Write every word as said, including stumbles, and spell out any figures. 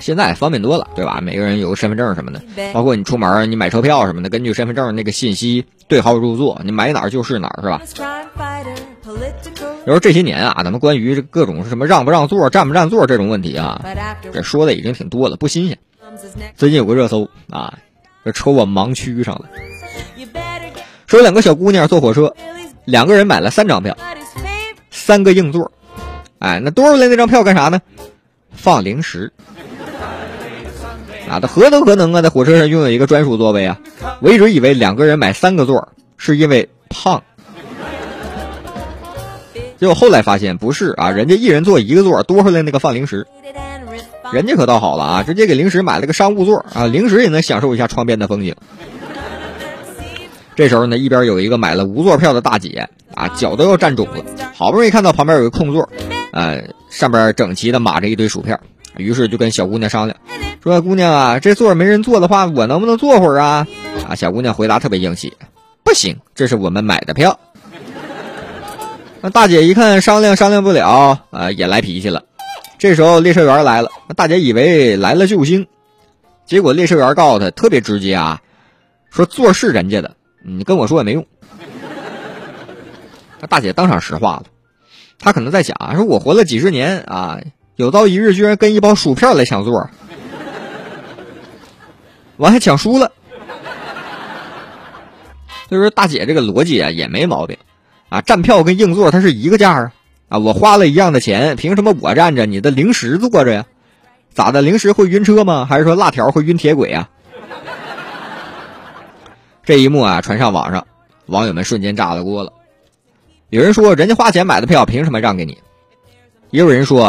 现在方便多了，对吧？每个人有个身份证什么的，包括你出门你买车票什么的，根据身份证那个信息对号入座，你买哪儿就是哪儿，是吧？有时候这些年啊，咱们关于各种什么让不让座、占不占座这种问题啊，这说的已经挺多了，不新鲜。最近有个热搜啊，这抽我盲区上了，说两个小姑娘坐火车，两个人买了三张票，三个硬座。哎，那多出来那张票干啥呢？放零食。啊，他何德何能啊，在火车上拥有一个专属座位啊！我一直以为两个人买三个座是因为胖，结果后来发现不是啊，人家一人坐一个座，多出来那个放零食。人家可倒好了啊，直接给零食买了个商务座啊，零食也能享受一下窗边的风景。这时候呢，一边有一个买了无座票的大姐啊，脚都要站肿了，好不容易看到旁边有个空座，呃，上边整齐的码着一堆薯片，于是就跟小姑娘商量，说姑娘啊，这座没人坐的话，我能不能坐会儿啊？啊，小姑娘回答特别硬气，不行，这是我们买的票。那大姐一看商量商量不了，啊，也来脾气了。这时候列车员来了，那大姐以为来了救星，结果列车员告诉她特别直接啊，说座是人家的，你跟我说也没用。那大姐当场石化了，她可能在想，说我活了几十年啊，有朝一日居然跟一包薯片来抢座，我还抢输了。所以说大姐这个逻辑啊也没毛病啊，站票跟硬座它是一个价啊，啊，我花了一样的钱，凭什么我站着，你的零食坐着呀？咋的，零食会晕车吗？还是说辣条会晕铁轨啊？这一幕啊传上网上，网友们瞬间炸了锅了。有人说人家花钱买的票凭什么让给你？也有人说